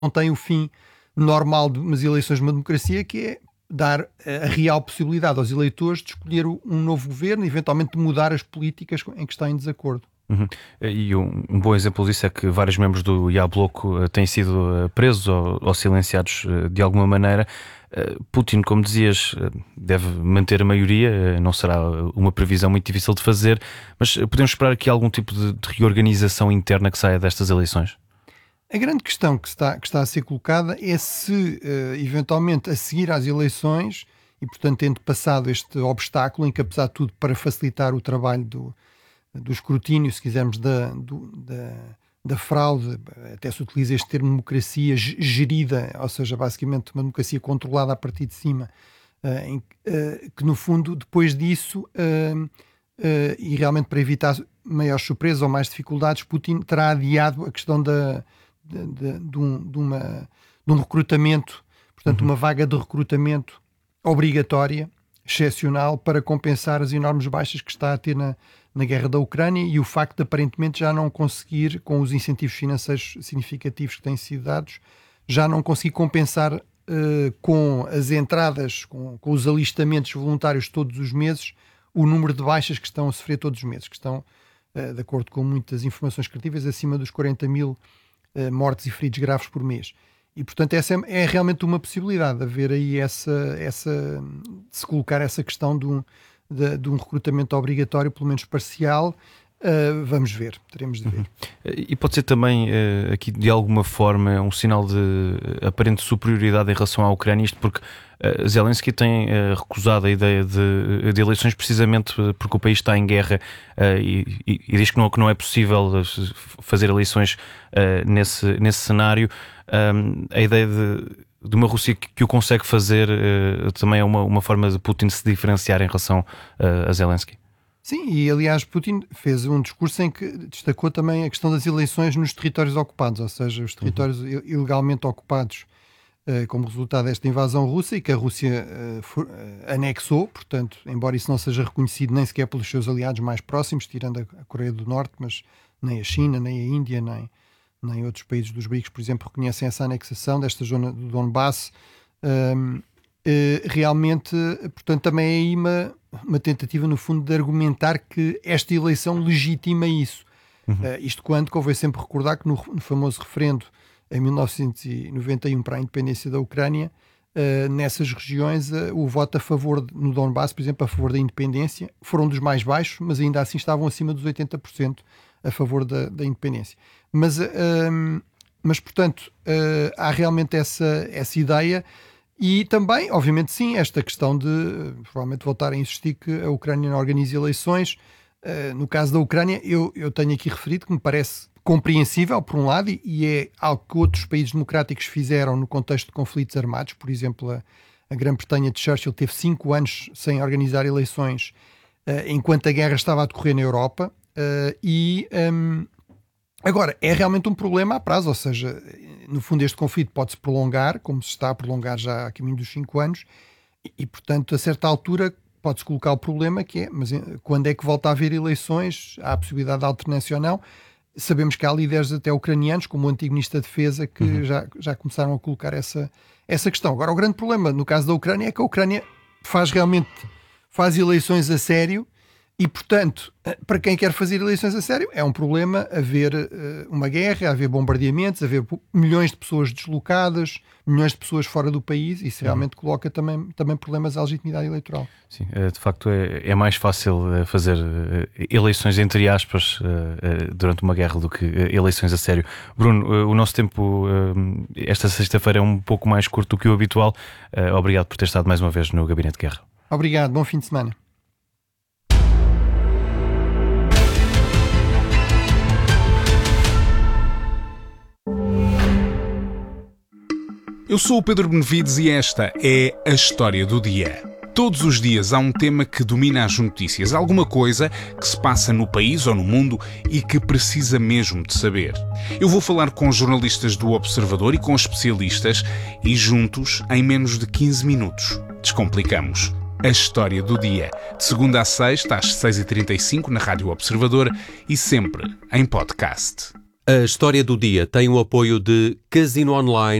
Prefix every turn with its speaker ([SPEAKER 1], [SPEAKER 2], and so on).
[SPEAKER 1] tem o fim normal de umas eleições de uma democracia, que é dar a real possibilidade aos eleitores de escolher um novo governo e eventualmente de mudar as políticas em que estão em desacordo.
[SPEAKER 2] E um bom exemplo disso é que vários membros do IA Bloco têm sido presos ou silenciados de alguma maneira. Putin, como dizias, deve manter a maioria, não será uma previsão muito difícil de fazer, mas podemos esperar aqui algum tipo de reorganização interna que saia destas eleições?
[SPEAKER 1] A grande questão que está a ser colocada é se, eventualmente, a seguir às eleições, e portanto tendo passado este obstáculo, em que apesar de tudo, para facilitar o trabalho do escrutínio, se quisermos, da fraude, até se utiliza este termo democracia gerida, ou seja, basicamente uma democracia controlada a partir de cima, que no fundo, depois disso, e realmente para evitar maiores surpresas ou mais dificuldades, Putin terá adiado a questão de um recrutamento, portanto uma vaga de recrutamento obrigatória, excepcional, para compensar as enormes baixas que está a ter na guerra da Ucrânia e o facto de aparentemente já não conseguir, com os incentivos financeiros significativos que têm sido dados, já não conseguir compensar com as entradas, com os alistamentos voluntários todos os meses, o número de baixas que estão a sofrer todos os meses, que estão, de acordo com muitas informações credíveis, acima dos 40 mil mortes e feridos graves por mês. E, portanto, essa é realmente uma possibilidade, haver aí de se colocar essa questão de um recrutamento obrigatório, pelo menos parcial. Vamos ver, teremos de ver.
[SPEAKER 2] E pode ser também aqui de alguma forma um sinal de aparente superioridade em relação à Ucrânia, isto porque Zelensky tem recusado a ideia de eleições precisamente porque o país está em guerra e diz que não é possível fazer eleições nesse cenário. A ideia de uma Rússia que o consegue fazer também é uma forma de Putin se diferenciar em relação a Zelensky.
[SPEAKER 1] Sim, e aliás Putin fez um discurso em que destacou também a questão das eleições nos territórios ocupados, ou seja, os territórios ilegalmente ocupados como resultado desta invasão russa e que a Rússia anexou, portanto, embora isso não seja reconhecido nem sequer pelos seus aliados mais próximos, tirando a Coreia do Norte, mas nem a China, nem a Índia, nem outros países dos BRICS, por exemplo, reconhecem essa anexação desta zona do Donbass. Realmente, portanto, também é aí uma tentativa, no fundo, de argumentar que esta eleição legitima isso. Isto quando convém sempre recordar que no famoso referendo em 1991 para a independência da Ucrânia, nessas regiões o voto a favor, no Donbass, por exemplo, a favor da independência, foram dos mais baixos, mas ainda assim estavam acima dos 80% a favor da independência. Mas portanto, há realmente essa ideia. E também, obviamente sim, esta questão de provavelmente voltar a insistir que a Ucrânia não organize eleições. No caso da Ucrânia, eu tenho aqui referido que me parece compreensível, por um lado, e é algo que outros países democráticos fizeram no contexto de conflitos armados. Por exemplo, a Grã-Bretanha de Churchill teve 5 anos sem organizar eleições enquanto a guerra estava a decorrer na Europa. Agora, é realmente um problema a prazo, ou seja, no fundo este conflito pode-se prolongar, como se está a prolongar já a caminho dos 5 anos, e portanto, a certa altura pode-se colocar o problema que é, mas quando é que volta a haver eleições? Há a possibilidade de alternância ou não? Sabemos que há líderes até ucranianos, como o antigo Ministro da Defesa, que já começaram a colocar essa questão. Agora, o grande problema no caso da Ucrânia é que a Ucrânia faz eleições a sério. E, portanto, para quem quer fazer eleições a sério, é um problema haver uma guerra, haver bombardeamentos, haver milhões de pessoas deslocadas, milhões de pessoas fora do país. Isso realmente coloca também problemas à legitimidade eleitoral.
[SPEAKER 2] Sim, de facto é mais fácil fazer eleições entre aspas durante uma guerra do que eleições a sério. Bruno, o nosso tempo esta sexta-feira é um pouco mais curto do que o habitual. Obrigado por ter estado mais uma vez no Gabinete de Guerra.
[SPEAKER 1] Obrigado, bom fim de semana.
[SPEAKER 3] Eu sou o Pedro Benevides e esta é a História do Dia. Todos os dias há um tema que domina as notícias, alguma coisa que se passa no país ou no mundo e que precisa mesmo de saber. Eu vou falar com jornalistas do Observador e com especialistas e juntos, em menos de 15 minutos, descomplicamos a História do Dia. De segunda a sexta, às 6h35 na Rádio Observador e sempre em podcast.
[SPEAKER 4] A História do Dia tem o apoio de Casino Online